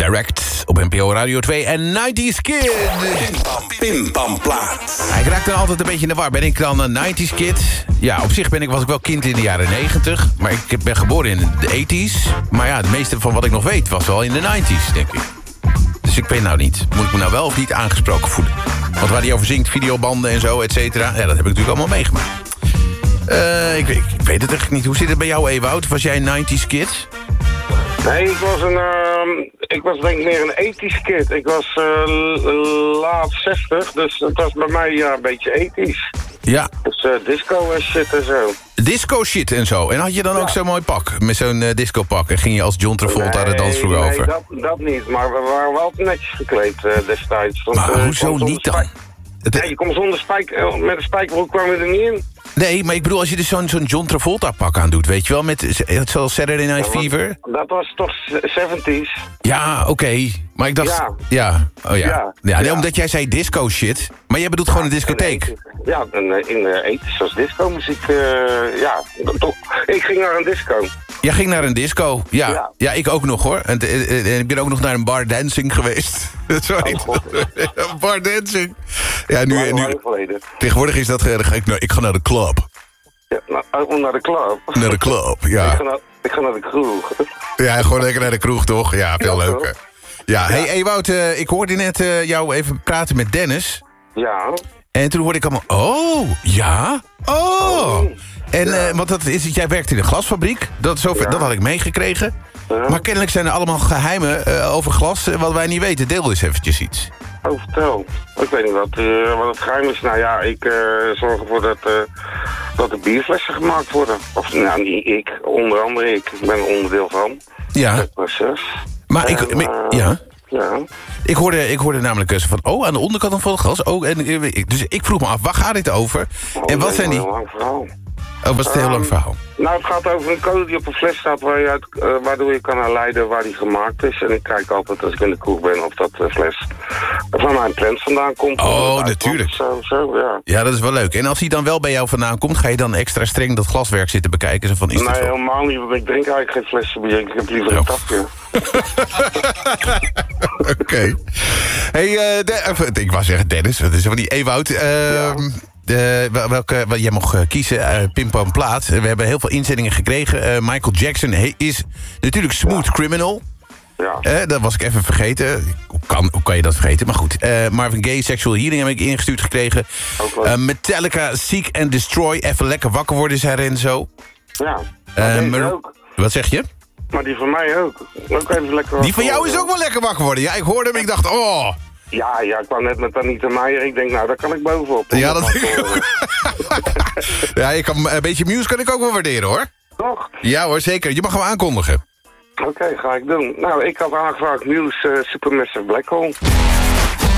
Direct op NPO Radio 2 en 90's Kid. Pimpamplaat. Ik raak dan altijd een beetje in de war. Ben ik dan een 90's Kid? Ja, op zich was ik wel kind in de jaren 90. Maar ik ben geboren in de 80's. Maar ja, de meeste van wat ik nog weet was wel in de 90's, denk ik. Dus ik weet nou niet. Moet ik me nou wel of niet aangesproken voelen? Want waar die over zingt, videobanden en zo, et cetera. Ja, dat heb ik natuurlijk allemaal meegemaakt. Ik weet het echt niet. Hoe zit het bij jou, Ewout? Was jij een 90's Kid? Nee, ik was denk ik meer een 80's kid. Ik was laat 60, dus het was bij mij een beetje 80's. Ja. Dus disco en shit en zo. Disco shit en zo. En had je dan ook zo'n mooi pak? Met zo'n disco pak? En ging je als John Travolta de dansvloer over? Nee, dat niet. Maar we waren wel netjes gekleed destijds. Want, maar hoezo niet dan? Nee, je komt zonder met een spijkerbroek kwam je er niet in. Nee, maar ik bedoel, als je dus zo'n John Travolta pak aandoet, weet je wel, met zoals Saturday Night Fever. Dat was toch 70's? Ja, oké. Maar ik dacht, ja. Nee, omdat jij zei disco shit, maar jij bedoelt gewoon een discotheek. In de 80's was disco muziek, toch. Ik ging naar een disco. Jij ging naar een disco, ja. Ja, ik ook nog hoor. En ik ben ook nog naar een bar dancing geweest. Sorry. Bar dancing. Ja, nu tegenwoordig is dat... Ik ga naar de club. Ja, naar de club? Naar de club, ja. Ik ga naar de kroeg. Ja, gewoon lekker naar de kroeg, toch? Ja, veel leuker. Ja, hey Ewout, ik hoorde net jou even praten met Dennis. Ja. En toen hoorde ik allemaal... Oh, ja? Oh! En, want dat is het, jij werkt in een glasfabriek. Dat had ik meegekregen. Ja. Maar kennelijk zijn er allemaal geheimen over glas... wat wij niet weten. Deel eens eventjes iets. Oh, vertel. Ik weet niet wat het geheim is. Nou ja, ik zorg ervoor dat er bierflessen gemaakt worden. Of nou, niet ik. Onder andere ik. Ik ben er onderdeel van. Ja. Het proces. Maar Ja. Ik hoorde namelijk van... aan de onderkant van het glas. Dus ik vroeg me af, waar gaat dit over? En wat zijn die... Een lang verhaal. Oh, was het een heel lang verhaal? Nou, het gaat over een code die op een fles staat... waardoor je kan herleiden waar die gemaakt is. En ik kijk altijd als ik in de kroeg ben... of dat fles van mijn plant vandaan komt. Oh, natuurlijk. Ja. Ja, dat is wel leuk. En als hij dan wel bij jou vandaan komt... ga je dan extra streng dat glaswerk zitten bekijken? Zo van, is nee, helemaal niet. Want ik drink eigenlijk geen flesje bier. Ik heb liever een tapje. Oké. Hey, ik wou zeggen Dennis. Dat is van die Ewout. Jij mocht kiezen, Pimpam Plaat. We hebben heel veel inzendingen gekregen. Michael Jackson is natuurlijk Smooth Criminal. Ja. Dat was ik even vergeten. Hoe kan je dat vergeten? Maar goed. Marvin Gaye, Sexual Healing heb ik ingestuurd gekregen. Metallica, Seek and Destroy. Even lekker wakker worden, zei Renzo. Ja, ook. Wat zeg je? Maar die van mij ook. Ook even lekker die van jou is ook wel lekker wakker worden. Ja, ik hoorde hem, ik dacht, oh... Ja, ik kwam net met Anita Meijer. Ik denk, nou, daar kan ik bovenop. Ja, dat denk ik. Ja, een beetje Muse kan ik ook wel waarderen, hoor. Toch? Ja, hoor, zeker. Je mag hem aankondigen. Oké, ga ik doen. Nou, ik had aangevraagd Muse Supermassive Black Hole.